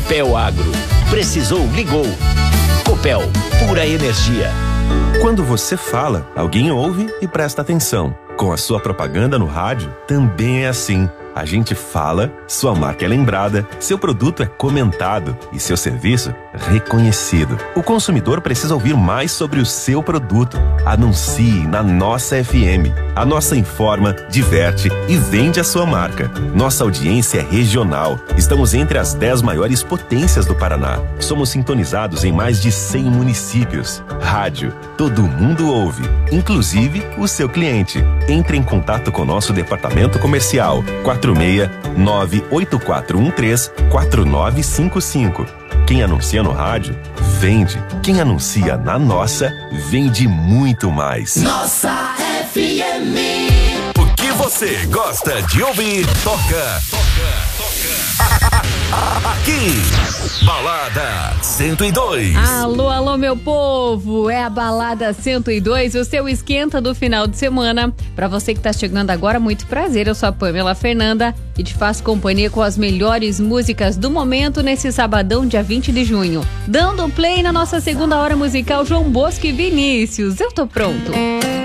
Copel Agro. Precisou, ligou. Copel, pura energia. Quando você fala, alguém ouve e presta atenção. Com a sua propaganda no rádio, também é assim. A gente fala, sua marca é lembrada, seu produto é comentado e seu serviço reconhecido. O consumidor precisa ouvir mais sobre o seu produto. Anuncie na nossa FM. A nossa informa, diverte e vende a sua marca. Nossa audiência é regional. Estamos entre as 10 maiores potências do Paraná. Somos sintonizados em mais de 100 municípios. Rádio, todo mundo ouve, inclusive o seu cliente. Entre em contato com nosso departamento comercial 46-98413-4955. Quem anuncia no rádio, vende. Quem anuncia na nossa, vende muito mais. Nossa FM. O que você gosta de ouvir, toca. Aqui, Balada 102. Alô, alô, meu povo, é a Balada 102, o seu esquenta do final de semana. Pra você que tá chegando agora, muito prazer, eu sou a Pamela Fernanda e te faço companhia com as melhores músicas do momento nesse sabadão, dia 20 de junho. Dando play na nossa segunda hora musical, João Bosco e Vinícius, eu tô pronto.